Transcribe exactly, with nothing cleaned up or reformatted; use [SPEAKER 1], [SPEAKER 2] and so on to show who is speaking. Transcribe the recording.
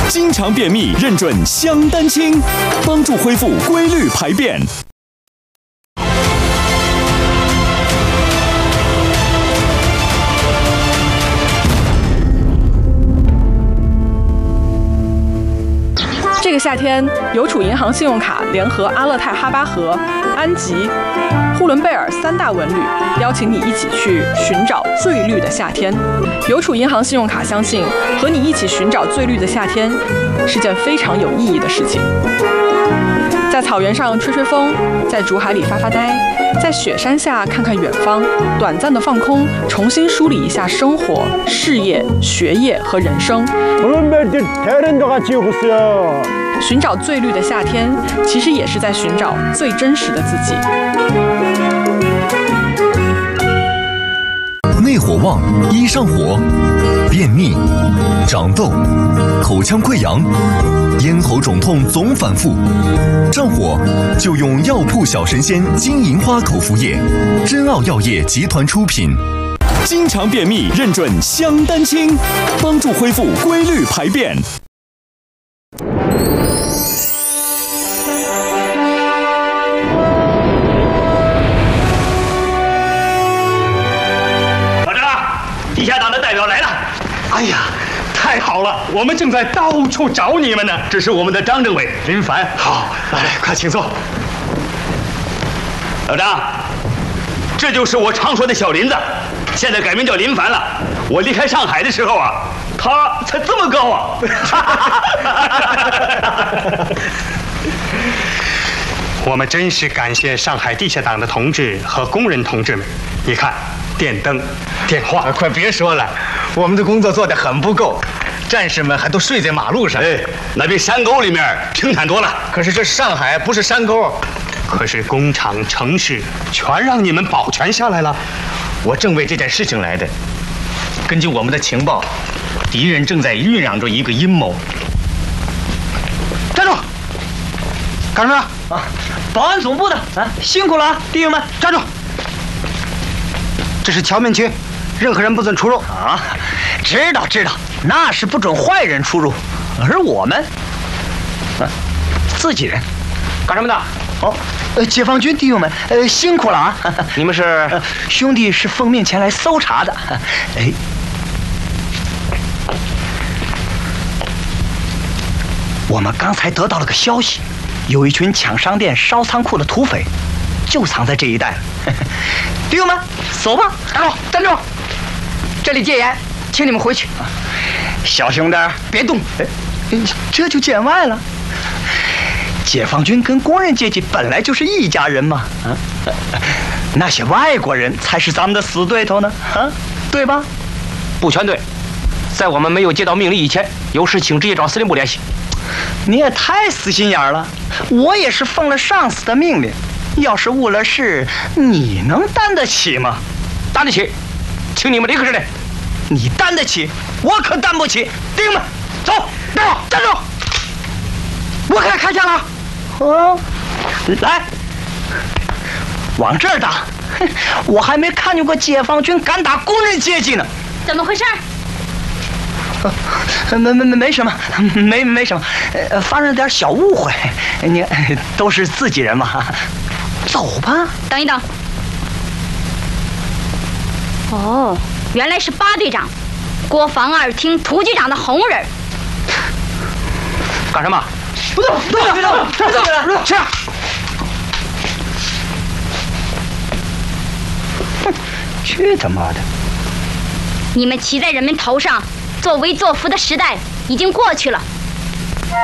[SPEAKER 1] 经常便秘认准香丹清，帮助恢复规律排便。
[SPEAKER 2] 这个夏天，邮储银行信用卡联合阿勒泰哈巴河、安吉、呼伦贝尔三大文旅，邀请你一起去寻找最绿的夏天。邮储银行信用卡相信，和你一起寻找最绿的夏天，是件非常有意义的事情。在草原上吹吹风，在竹海里发发呆，在雪山下看看远方，短暂的放空，重新梳理一下生活、事业、学业和人生。寻找最绿的夏天，其实也是在寻找最真实的自己。
[SPEAKER 1] 内火旺，一上火，便秘、长痘、口腔溃疡、咽喉肿痛总反复，上火就用药铺小神仙金银花口服液，珍奥药业集团出品。经常便秘认准香丹清，帮助恢复规律排便。
[SPEAKER 3] 地下党的代表来了！哎呀，太好了，我们正在到处找你们呢。这是我们的张政委林凡。好，来，快请坐。老张，这就是我常说的小林子，现在改名叫林凡了。我离开上海的时候啊，他才这么高啊！我们真是感谢上海地下党的同志和工人同志们。你看。电灯、电话，
[SPEAKER 4] 啊，快别说了，我们的工作做得很不够，战士们还都睡在马路上。
[SPEAKER 3] 哎，那比山沟里面平坦多了。
[SPEAKER 4] 可是这上海不是山沟，
[SPEAKER 3] 可是工厂、城市全让你们保全下来了。
[SPEAKER 4] 我正为这件事情来的。根据我们的情报，敌人正在酝酿着一个阴谋。
[SPEAKER 3] 站住！干什么呀？
[SPEAKER 4] 啊，保安总部的啊，辛苦了啊，弟兄们，
[SPEAKER 3] 站住！这是侨民区，任何人不准出入
[SPEAKER 4] 啊！知道知道，那是不准坏人出入，而我们，啊，自己人，
[SPEAKER 3] 干什么的？
[SPEAKER 4] 哦，呃，解放军弟兄们，呃，辛苦了啊！
[SPEAKER 3] 你们是、
[SPEAKER 4] 呃、兄弟是奉命前来搜查的。哎，我们刚才得到了个消息，有一群抢商店、烧仓库的土匪，就藏在这一带了。弟兄们，走吧！站住！站住！这里戒严，请你们回去。小兄弟，别动！哎，这就见外了。解放军跟工人阶级本来就是一家人嘛，啊，那些外国人才是咱们的死对头呢，啊，对吧？
[SPEAKER 5] 不全对，在我们没有接到命令以前，有事请直接找司令部联系。
[SPEAKER 4] 你也太死心眼了，我也是奉了上司的命令。要是误了事，你能担得起吗？
[SPEAKER 5] 担得起，请你们立刻这里。
[SPEAKER 4] 你担得起，我可担不起。弟兄们，走，站住，站住！我可开枪了。哦，来，往这儿打。我还没看见过解放军敢打工人阶级呢。
[SPEAKER 6] 怎么回事？
[SPEAKER 4] 没没没没什么，没没什么，呃，发生了点小误会。你都是自己人嘛。走吧。
[SPEAKER 6] 等一等。哦，原来是八队长，国防二厅涂局长的红人。
[SPEAKER 5] 干什么？
[SPEAKER 4] 不动，不动，别动，别动，别动，是。哼，去他妈的！
[SPEAKER 6] 你们骑在人们头上，作威作福的时代已经过去了。